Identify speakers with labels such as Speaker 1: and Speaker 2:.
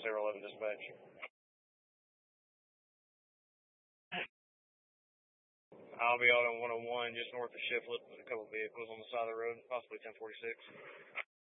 Speaker 1: Sarah 11 dispatch. I'll be out on 101 just north of Shiflett with a couple vehicles on the side of the road, possibly 1046.